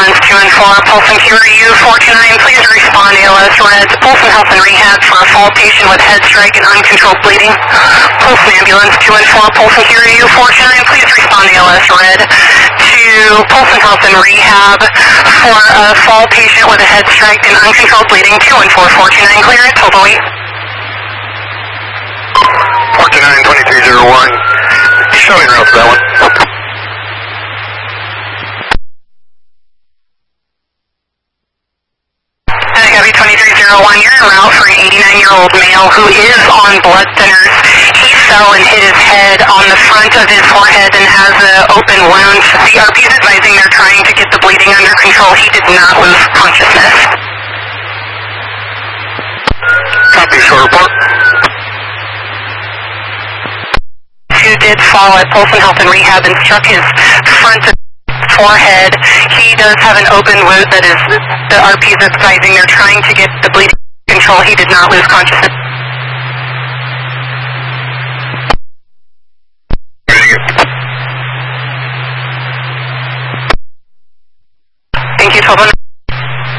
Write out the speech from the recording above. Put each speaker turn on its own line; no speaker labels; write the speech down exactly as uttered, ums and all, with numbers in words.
ambulance two and four, Polson Q R U four two nine, please respond A L S red to Polson Health and Rehab for a fall patient with head strike and uncontrolled bleeding. Polson ambulance two and four, Polson Q R U four two nine, please respond A L S red to Polson Health and Rehab for a fall patient with a head strike and uncontrolled bleeding. two and four, four two nine, clear it, total weight.
four two nine, twenty-three zero one, showing route for that one.
Copy twenty-three zero one, you're en route for an eighty-nine-year-old male who is on blood thinners. He fell and hit his head on the front of his forehead and has an open wound. C R P is advising they're trying to get the bleeding under control. He did not lose consciousness.
Copy, short report.
Who did fall at Polson Health and Rehab and struck his front forehead. He does have an open wound that is, the R P is advising they're trying to get the bleeding control. He did not lose consciousness.